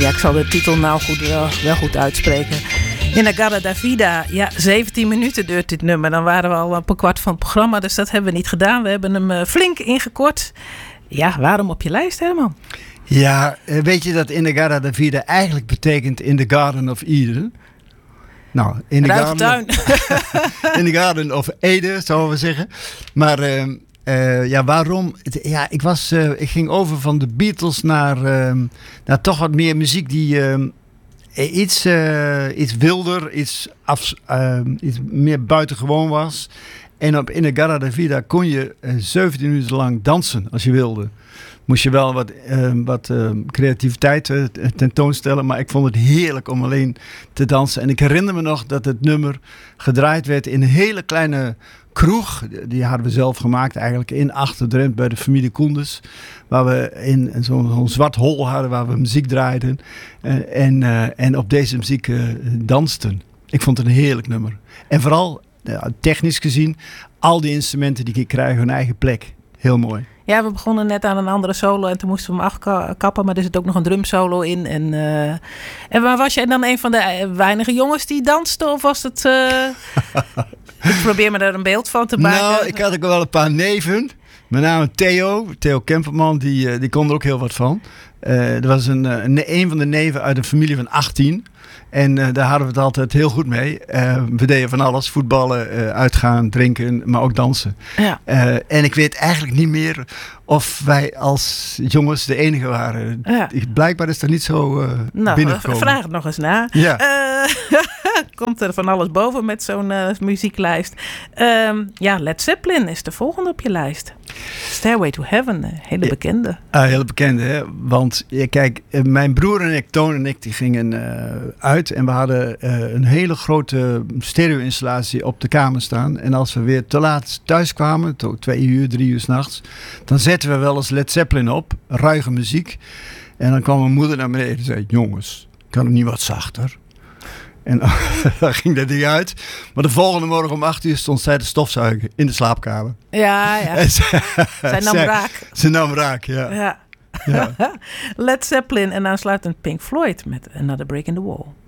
Ja, ik zal de titel nou wel goed uitspreken. In-A-Gadda Da Vida. Ja, 17 minuten duurt dit nummer. Dan waren we al op een kwart van het programma. Dus dat hebben we niet gedaan. We hebben hem flink ingekort. Ja, waarom op je lijst, Herman? Ja, weet je dat In-A-Gadda Da Vida eigenlijk betekent In the Garden of Eden? Nou, in the Garden of Eden, zouden we zeggen. Maar waarom? Ja, ik ging over van de Beatles naar toch wat meer muziek die iets wilder, iets meer buitengewoon was. En op In-A-Gadda Da Vida kon je 17 minuten lang dansen als je wilde. Moest je wel wat creativiteit tentoonstellen. Maar ik vond het heerlijk om alleen te dansen. En ik herinner me nog dat het nummer gedraaid werd in een hele kleine kroeg. Die hadden we zelf gemaakt eigenlijk in Achter-Drempt bij de familie Koenders. Waar we in zo'n zwart hol hadden waar we muziek draaiden. En op deze muziek dansten. Ik vond het een heerlijk nummer. En vooral technisch gezien, al die instrumenten die krijgen hun eigen plek. Heel mooi. Ja, we begonnen net aan een andere solo en toen moesten we hem afkappen. Maar er zit ook nog een drumsolo in. En was jij dan een van de weinige jongens die danste? Of was het... Ik probeer me daar een beeld van te maken. Nou, ik had ook wel een paar neven. Met name Theo Kemperman, die kon er ook heel wat van. Er was een van de neven uit een familie van 18. En daar hadden we het altijd heel goed mee. We deden van alles. Voetballen, uitgaan, drinken, maar ook dansen. Ja. En ik weet eigenlijk niet meer of wij als jongens de enige waren. Ja. Blijkbaar is dat niet zo binnengekomen. Vraag het nog eens na. Ja. Komt er van alles boven met zo'n muzieklijst. Led Zeppelin is de volgende op je lijst. Stairway to Heaven, hele bekende. Hele bekende, hè? Want kijk, mijn broer en ik, Toon en ik, die gingen uit. En we hadden een hele grote stereo-installatie op de kamer staan. En als we weer te laat thuis kwamen, 2 uur, 3 uur 's nachts, dan zetten we wel eens Led Zeppelin op, ruige muziek. En dan kwam mijn moeder naar beneden en zei: jongens, kan het niet wat zachter? En dan ging dat ding uit. Maar de volgende morgen om 8 uur stond zij te stofzuigen in de slaapkamer. Ja. Zij nam raak. Ze nam raak, ja. Led Zeppelin en aansluitend Pink Floyd met Another Break in the Wall.